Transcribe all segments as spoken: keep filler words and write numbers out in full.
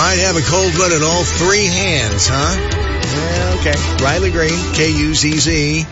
Might have a cold one in all three hands, huh? Yeah, okay. Riley Green, K U Z Z.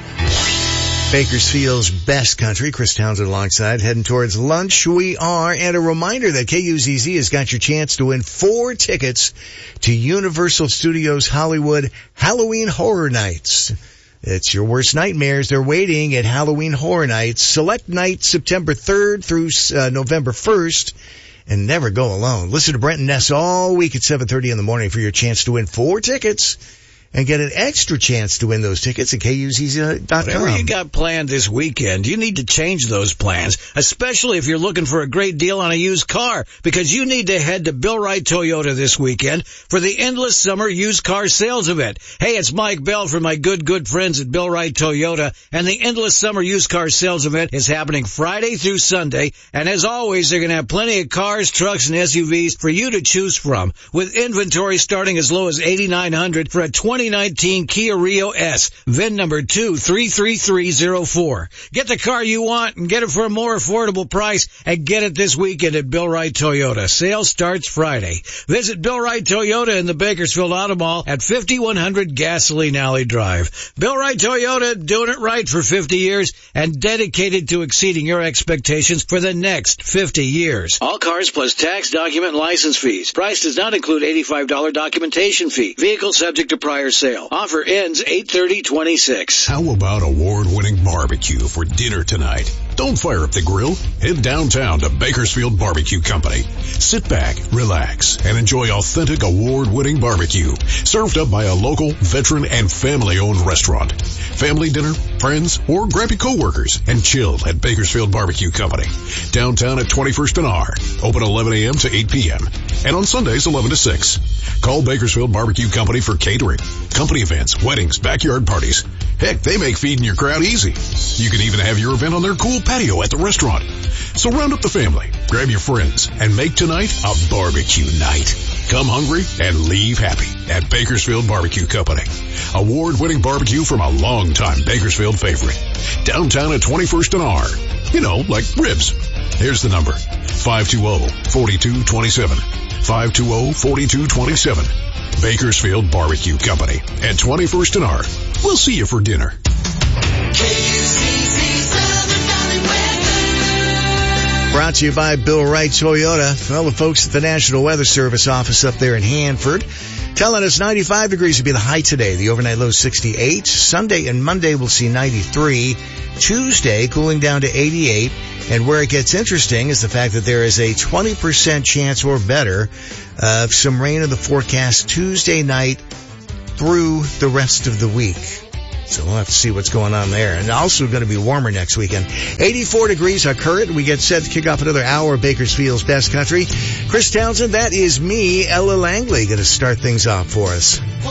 Bakersfield's best country. Chris Townsend alongside, heading towards lunch. We are, and a reminder that K U Z Z has got your chance to win four tickets to Universal Studios Hollywood Halloween Horror Nights. It's your worst nightmares. They're waiting at Halloween Horror Nights. Select night September third through uh, November first. And never go alone. Listen to Brent and Ness all week at seven thirty in the morning for your chance to win four tickets. And get an extra chance to win those tickets at K U Z Z dot com. Whatever you got planned this weekend, you need to change those plans, especially if you're looking for a great deal on a used car, because you need to head to Bill Wright Toyota this weekend for the Endless Summer Used Car Sales Event. Hey, it's Mike Bell from my good, good friends at Bill Wright Toyota, and the Endless Summer Used Car Sales Event is happening Friday through Sunday, and as always, they're going to have plenty of cars, trucks, and S U Vs for you to choose from, with inventory starting as low as eight thousand nine hundred dollars for a twenty nineteen Kia Rio S, V I N number two three three three zero four. Get the car you want and get it for a more affordable price, and get it this weekend at Bill Wright Toyota. Sale starts Friday. Visit Bill Wright Toyota in the Bakersfield Auto Mall at fifty-one hundred Gasoline Alley Drive. Bill Wright Toyota, doing it right for fifty years and dedicated to exceeding your expectations for the next fifty years. All cars plus tax, document, and license fees. Price does not include eighty-five dollars documentation fee. Vehicle subject to prior sale. Offer ends eight thirty twenty-six. How about award-winning barbecue for dinner tonight? Don't fire up the grill. Head downtown to Bakersfield Barbecue Company. Sit back, relax, and enjoy authentic award-winning barbecue served up by a local, veteran, and family-owned restaurant. Family dinner, friends, or grab your coworkers and chill at Bakersfield Barbecue Company. Downtown at twenty-first and R. Open eleven a.m. to eight p.m. and on Sundays eleven to six. Call Bakersfield Barbecue Company for catering, company events, weddings, backyard parties. Heck, they make feeding your crowd easy. You can even have your event on their cool patio at the restaurant. So round up the family, grab your friends, and make tonight a barbecue night. Come hungry and leave happy at Bakersfield Barbecue Company. Award-winning barbecue from a long-time Bakersfield favorite. Downtown at twenty-first and R. You know, like ribs. Here's the number. five two zero, four two two seven. five two zero, four two two seven. Bakersfield Barbecue Company at twenty-first and R. We'll see you for dinner. Brought to you by Bill Wright Toyota. Well, the folks at the National Weather Service office up there in Hanford telling us ninety-five degrees will be the high today. The overnight low sixty-eight. Sunday and Monday we'll see ninety-three. Tuesday cooling down to eighty-eight. And where it gets interesting is the fact that there is a twenty percent chance or better of some rain in the forecast Tuesday night through the rest of the week. So we'll have to see what's going on there. And also going to be warmer next weekend. eighty-four degrees our current. We get set to kick off another hour of Bakersfield's Best Country. Chris Townsend, that is me, Ella Langley, going to start things off for us.